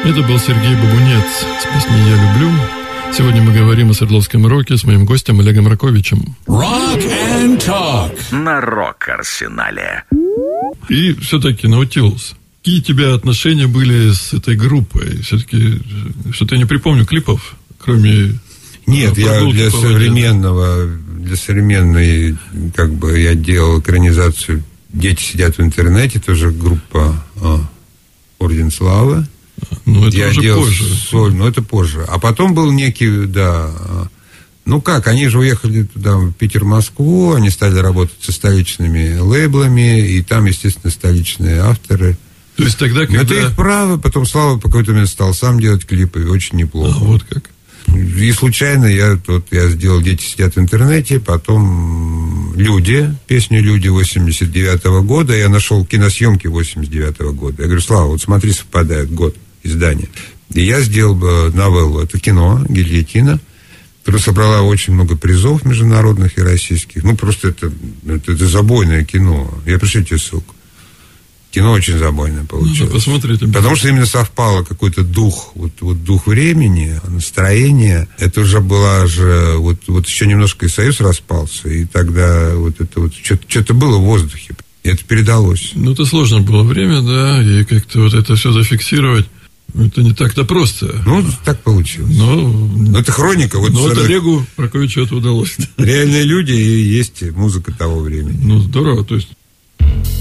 Это был Сергей Бабунец с песней «Я люблю». Сегодня мы говорим о Свердловском роке с моим гостем Олегом Раковичем. Rock and Talk на Рок-Арсенале. И все-таки Наутилус. Какие у тебя отношения были с этой группой? Все-таки, что-то я не припомню клипов, кроме... Нет, я для современной, как бы, я делал экранизацию «Дети сидят в интернете», тоже группа «Орден славы». Ну, это я уже делал позже. Ну, это позже. А потом был некий, да... Ну как, они же уехали туда, в Питер, Москву, они стали работать со столичными лейблами, и там, естественно, столичные авторы. То есть тогда, когда... Это их право, потом Слава по какой-то момент стал сам делать клипы, и очень неплохо. А, вот как. И случайно я сделал «Дети сидят в интернете», потом «Люди», песню «Люди» 89-го года, я нашел киносъемки 89-го года. Я говорю: Слава, вот смотри, совпадает год издания. И я сделал новеллу, это кино «Гильотина», которая собрала очень много призов международных и российских. Ну, просто это забойное кино. Я пришлю тебе ссылку. Кино очень забойное получилось. Надо посмотреть. Потому что именно совпало какой-то дух, вот дух времени, настроение. Это уже была же, вот еще немножко и Союз распался, и тогда вот это вот что-то было в воздухе. И это передалось. Ну, это сложно было время, да, и как-то вот это все зафиксировать. Это не так-то просто. Ну, так получилось. Но это хроника. Но вот Олегу Раковичу это удалось. Реальные люди и есть музыка того времени. Ну, здорово, то есть...